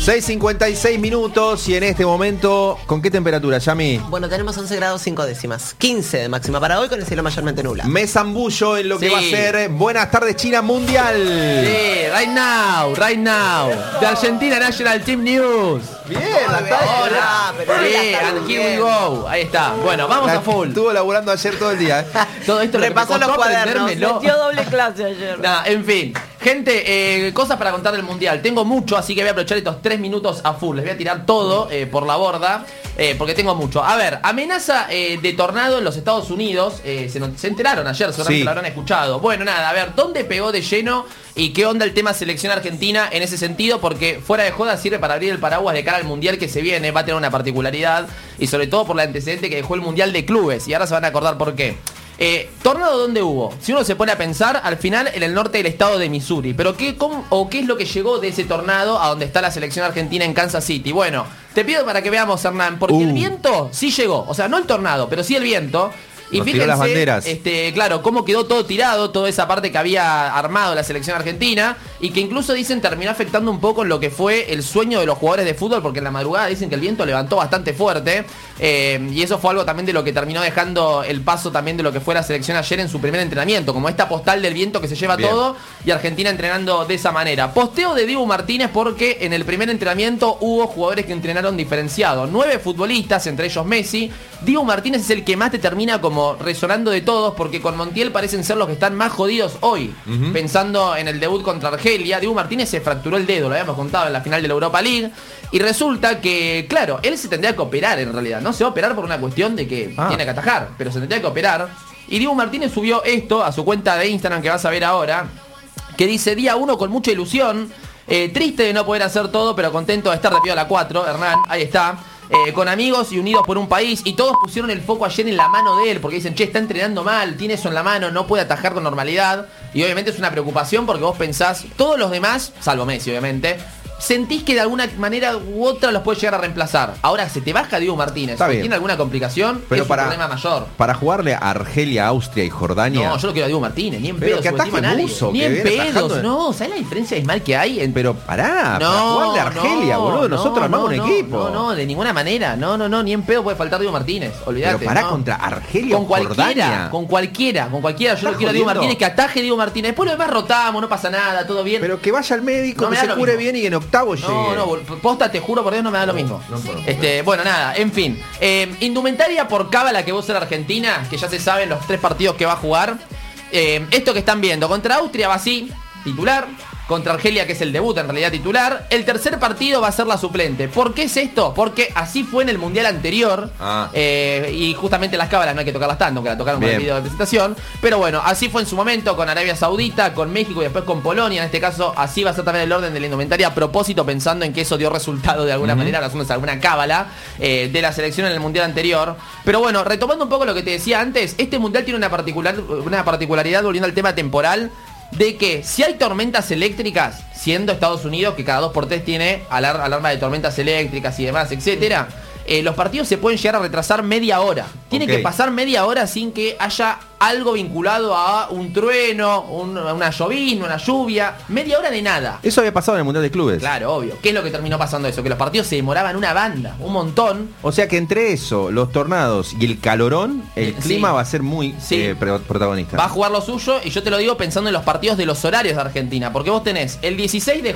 6:56 minutos y en este momento, ¿con qué temperatura, Yami? Bueno, tenemos 11 grados 5 décimas. 15 de máxima para hoy con el cielo mayormente nublado. Me zambullo en lo que va a ser Buenas tardes China Mundial. Sí, right now. De Argentina National Team News. Bien, Hola, pero Sí, and here we go. Ahí está. Bueno, vamos a full. Estuvo laburando ayer todo el día. Todo esto lo que me repasó los costó cuadernos. aprendérmelo. Metió doble clase ayer. Nah, en fin. Gente, cosas para contar del Mundial. Tengo mucho, así que voy a aprovechar estos 3 minutos a full. Les voy a tirar todo por la borda, porque tengo mucho. A ver, amenaza de tornado en los Estados Unidos. Se enteraron ayer, seguramente lo habrán escuchado. Bueno, nada, a ver, ¿dónde pegó de lleno y qué onda el tema selección argentina en ese sentido? Porque fuera de joda sirve para abrir el paraguas de cara al Mundial que se viene. Va a tener una particularidad y sobre todo por el antecedente que dejó el Mundial de clubes. Y ahora se van a acordar por qué. ¿Tornado dónde hubo? Si uno se pone a pensar, al final en el norte del estado de Missouri. Pero ¿qué es lo que llegó de ese tornado a donde está la selección argentina en Kansas City? Bueno, te pido para que veamos, Hernán, porque el viento sí llegó. O sea, no el tornado, pero sí el viento. Y nos fíjense, tiró las banderas. Claro, cómo quedó todo tirado, toda esa parte que había armado la selección argentina y que incluso dicen terminó afectando un poco en lo que fue el sueño de los jugadores de fútbol, porque en la madrugada dicen que el viento levantó bastante fuerte y eso fue algo también de lo que terminó dejando el paso también de lo que fue la selección ayer en su primer entrenamiento, como esta postal del viento que se lleva todo y Argentina entrenando de esa manera. Posteo de Dibu Martínez porque en el primer entrenamiento hubo jugadores que entrenaron diferenciado, 9 futbolistas, entre ellos Messi. Dibu Martínez es el que más te termina como resonando de todos, porque con Montiel parecen ser los que están más jodidos hoy. Pensando en el debut contra Argelia, Dibu Martínez se fracturó el dedo, lo habíamos contado en la final de la Europa League, y resulta que, claro, él se tendría que operar en realidad, no se va a operar por una cuestión de que tiene que atajar, pero se tendría que operar, y Dibu Martínez subió esto a su cuenta de Instagram que vas a ver ahora, que dice: día 1 con mucha ilusión, triste de no poder hacer todo, pero contento de estar de pie a la 4, Hernán, ahí está. Con amigos y unidos por un país, y todos pusieron el foco ayer en la mano de él, porque dicen, che, está entrenando mal, tiene eso en la mano, no puede atajar con normalidad, y obviamente es una preocupación porque vos pensás, todos los demás, salvo Messi obviamente, sentís que de alguna manera u otra los puede llegar a reemplazar. Ahora, se te baja Dibu Martínez, ¿tiene alguna complicación? Pero es un problema mayor. Para jugarle a Argelia, Austria y Jordania. No, yo no quiero a Dibu Martínez, ni en pedos subestima a nadie. Ni en pedos, no, ¿sabés la diferencia Ismael que hay? Pero pará, para jugarle a Argelia, boludo, nosotros armamos un equipo. No, de ninguna manera, no, ni en pedo puede faltar Dibu Martínez, olvídate. Pero pará, contra Argelia con cualquiera, con cualquiera, yo no quiero a Dibu Martínez, que ataje Dibu Martínez, después lo demás rotamos, no pasa nada, todo bien. Pero que vaya al médico, que se cure bien y que en octavo llegue. No, posta, te juro por Dios, no me da lo mismo. Bueno, nada, en fin. Indumentaria por cábala que vos en Argentina, que ya se saben los 3 partidos que va a jugar. Esto que están viendo, contra Austria va así, titular. Contra Argelia, que es el debut, en realidad titular. El tercer partido va a ser la suplente. ¿Por qué es esto? Porque así fue en el Mundial anterior. Y justamente las cábalas no hay que tocarlas tanto, que la tocaron con el video de presentación. Pero bueno, así fue en su momento con Arabia Saudita, con México y después con Polonia. En este caso, así va a ser también el orden de la indumentaria, a propósito, pensando en que eso dio resultado de alguna manera, asumes alguna cábala de la selección en el Mundial anterior. Pero bueno, retomando un poco lo que te decía antes, este Mundial tiene una particularidad, volviendo al tema temporal, de que si hay tormentas eléctricas, siendo Estados Unidos que cada 2x3 tiene alarma de tormentas eléctricas y demás, etcétera, los partidos se pueden llegar a retrasar media hora. Tiene que pasar media hora sin que haya algo vinculado a un trueno, una llovizna, una lluvia. Media hora de nada. Eso había pasado en el Mundial de Clubes. Claro, obvio. ¿Qué es lo que terminó pasando eso? Que los partidos se demoraban una banda, un montón. O sea que entre eso, los tornados y el calorón, el clima va a ser muy protagonista. Va a jugar lo suyo, y yo te lo digo pensando en los partidos de los horarios de Argentina. Porque vos tenés el 16